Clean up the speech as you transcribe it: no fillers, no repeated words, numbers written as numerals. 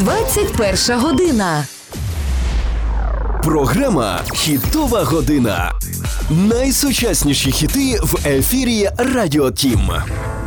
21 година. Програма «Хітова година». Найсучасніші хіти в ефірі Радіо Тім.